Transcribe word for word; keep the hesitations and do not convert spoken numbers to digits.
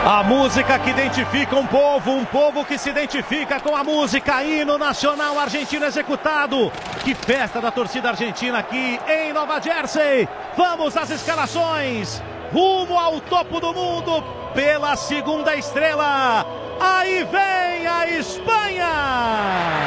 A música que identifica um povo, um povo que se identifica com a música, hino nacional argentino executado. Que festa da torcida argentina aqui em Nova Jersey. Vamos às escalações, rumo ao topo do mundo pela segunda estrela. Aí vem a Espanha!